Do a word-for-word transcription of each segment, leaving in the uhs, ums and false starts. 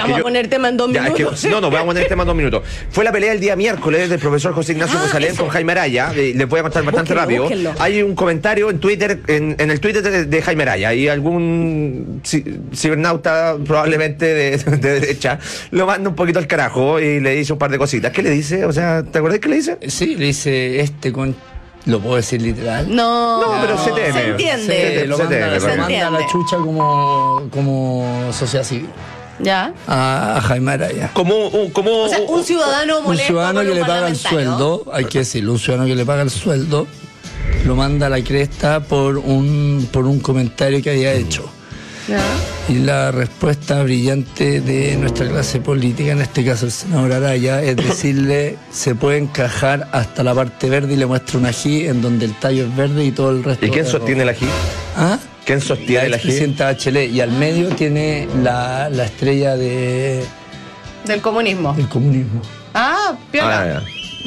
Vamos a poner tema en dos ya, minutos. Que, no, no, vamos a poner tema en dos minutos. Fue la pelea el día miércoles del profesor José Ignacio Ah, Musalem eso. con Jaime Araya. Eh, les voy a contar bastante Búsquenlo, rápido. búsquenlo. Hay un comentario en Twitter, en, en el Twitter de, de Jaime Araya, y algún ci- cibernauta probablemente de, de derecha lo manda un poquito al carajo y le dice un par de cositas. ¿Qué le dice? O sea, ¿te acordás qué le dice? Sí, le dice este con... ¿Lo puedo decir literal? No, No, pero se teme. Se entiende. Sí, lo Se manda, teme, lo se manda a entiende. la chucha como, como sociedad civil. Ya. A, a Jaime Araya. Como, un- como O sea, un ciudadano Un molesto ciudadano con que un le paga el parlamentario. sueldo, hay que decirlo, un ciudadano que le paga el sueldo, lo manda a la cresta por un, por un comentario que había hecho. Ya. Y la respuesta brillante de nuestra clase política, en este caso el senador Araya, es decirle, se puede encajar hasta la parte verde y le muestra un ají en donde el tallo es verde y todo el resto ¿Y quién es sostiene rojo. el ají? ¿Ah? ¿Quién sostiene La el ají? expresidenta Bachelet, y al medio tiene la, la estrella de, Del comunismo. del comunismo. Ah, piola. Ah, ya.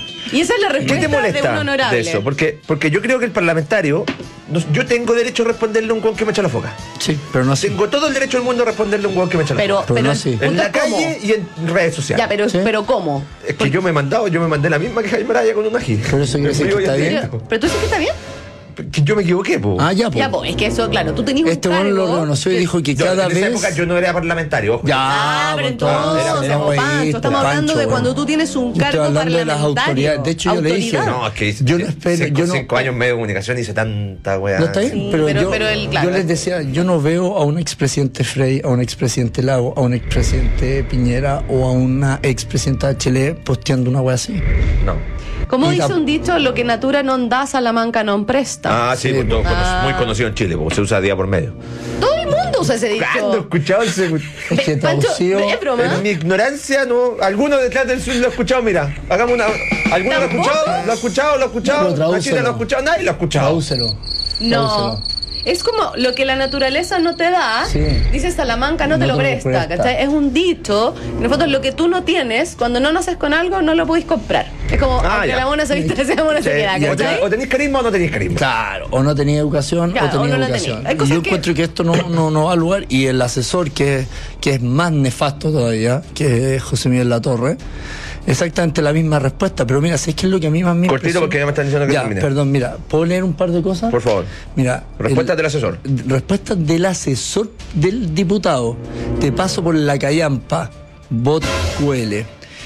Y esa es la ¿Qué respuesta te de un molesta honorable. de eso? Porque, porque yo creo que el parlamentario, no- yo tengo derecho a responderle a un hueón que me echa la foca. Sí, pero no así. Tengo todo el derecho del mundo a responderle a un hueón que me echa la Pero, foca. Pero pero no el así. punto En la es cómo. calle y en redes sociales. Ya, pero, ¿Sí? pero ¿cómo? Es que yo me he mandado, yo me mandé la misma que Jaime Araya con un ají. Pero eso quiere decir Conmigo que ya está bien. directo. Pero tú dices que está bien. Que yo me equivoqué, po. Ah, ya, pues. Ya, pues, es que eso, claro, tú tenías Este un bueno cargo lo reconoció y que- dijo que Yo, cada en esa vez. época yo no era parlamentario, ojo. Ya, Ah, pero pues, entonces, era- era po, Pancho, huevito, estamos hablando Pancho, de cuando bueno. tú tienes un Yo estoy cargo hablando de las parlamentario. autoridades. De hecho, yo le dije, Autoridad. No, es que Yo no espero, cinco, yo no- cinco años en medio de comunicación hice tanta weá. No está bien, Sí, pero, pero- yo, pero él, claro. yo les decía, yo no veo a un expresidente Frey, a un expresidente Lago, a un expresidente Piñera o a una expresidenta Bachelet posteando una wea así. No. Como Y dice la- un dicho, lo que natura non da, Salamanca non presta. Ah, sí, Sí, pues, todo ah. cono- muy conocido en Chile, porque se usa día por medio. Todo el mundo usa ese ¿Cuándo he dicho. escuchado ese? Es que Pancho, traducido. es broma. En mi ignorancia, no. Alguno detrás del sur lo ha escuchado, mira. Hagamos una. ¿Alguno lo ha ¿Tampoco? escuchado? ¿Lo ha escuchado? ¿Lo ha No, escuchado? pero tradúcelo. Machita, ¿lo ha escuchado? Nadie lo ha escuchado. Tradúcelo. No. Tradúcelo. Es como lo que la naturaleza no te da, Sí. dice Salamanca, no, No te lo te lo presta, presta. ¿cachai? Es un dicho, en el fondo lo que tú no tienes, cuando no naces con algo, no lo podéis comprar. Es como, Ah, aunque ya. la mona se viste, esa mona se Sí, queda, y o, te- ¿cachai? o tenéis carisma o no tenéis carisma. Claro, o no tenía educación Claro, o tenía o no la educación. tenía. Hay Y cosas yo que- encuentro que esto no, no, no va a lugar. Y el asesor, que, que es más nefasto todavía, que es José Miguel Latorre, exactamente la misma respuesta. Pero mira, ¿sabes qué es lo que a mí más me Cortito, impresiona? porque ya me están diciendo que Ya, termine. perdón, mira, ¿puedo leer un par de cosas? Por favor. Mira. Respuestas el- del asesor. Respuestas del asesor del diputado. Te paso por la callampa, bot Q L.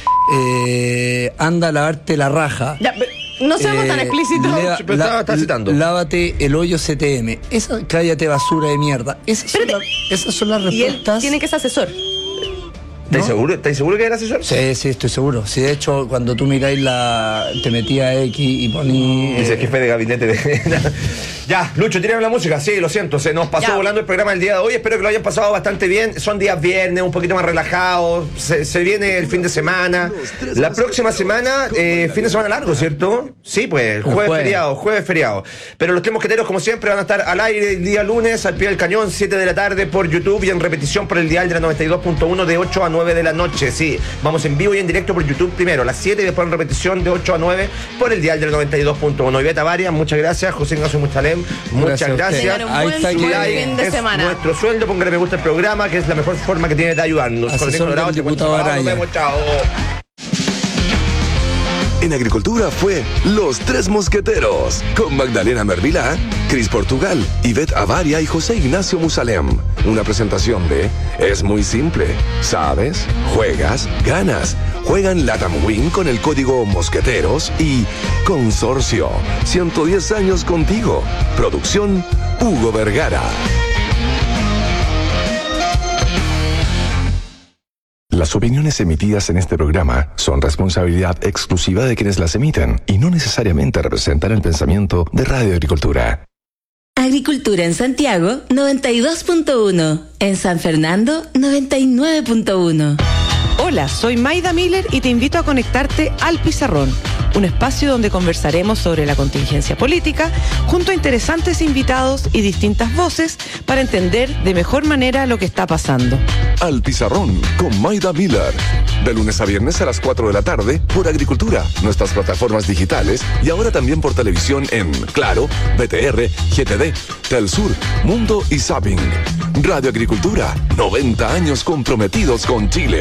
Eh, anda a lavarte la raja. Ya, pero no seamos tan Eh, explícitos. lea- pero estaba- estaba citando. Lávate el hoyo C T M. Esa, cállate basura de mierda. Esas son, Espérate. la- esas son las Y él respuestas. tiene que ser asesor. ¿Estáis ¿No? seguro? ¿Estáis seguro que era asesor? Sí, sí, estoy seguro. Si de hecho, cuando tú miráis la. Te metías X y poní. Dice el jefe de gabinete de. Ya, Lucho, tírame la música. Sí, lo siento, se nos pasó Ya. volando el programa del día de hoy. Espero que lo hayan pasado bastante bien. Son días viernes, un poquito más relajados. Se, se viene el fin de semana. La próxima semana, eh, fin de semana largo, ¿cierto? Sí, pues, jueves, jueves. feriado, jueves feriado. Pero los tres mosqueteros, como siempre, van a estar al aire el día lunes, al pie del cañón, siete de la tarde por YouTube y en repetición por el dial de la noventa y dos punto uno de ocho a nueve de la noche. Sí, vamos en vivo y en directo por YouTube primero a las siete y después en repetición de ocho a nueve por el dial del noventa y dos punto uno. Iveta Varias, muchas gracias. José Ignacio Muchalem, muchas Gracias a gracias. usted. Tengan un Ahí buen, está buen que- Like fin de es semana. nuestro sueldo, póngale me gusta el programa, que es la mejor forma que tiene de ayudarnos. Asesor Coronel Colorado, del te cuento, diputado chao, nos Araya. vemos, chao. En Agricultura fue Los Tres Mosqueteros, con Magdalena Mervilá, Cris Portugal, Ivette Avaria y José Ignacio Musalem. Una presentación de Es muy simple. ¿Sabes? Juegas, ganas. Juegan Latam Win con el código Mosqueteros y Consorcio. ciento diez años contigo. Producción Hugo Vergara. Las opiniones emitidas en este programa son responsabilidad exclusiva de quienes las emiten y no necesariamente representan el pensamiento de Radio Agricultura. Agricultura en Santiago, noventa y dos punto uno. En San Fernando, noventa y nueve punto uno. Hola, soy Maida Miller y te invito a conectarte al Pizarrón, un espacio donde conversaremos sobre la contingencia política junto a interesantes invitados y distintas voces para entender de mejor manera lo que está pasando. Al Pizarrón con Maida Miller. De lunes a viernes a las cuatro de la tarde por Agricultura, nuestras plataformas digitales y ahora también por televisión en Claro, B T R, G T D, Telsur, Mundo y Zapping. Radio Agricultura, noventa años comprometidos con Chile.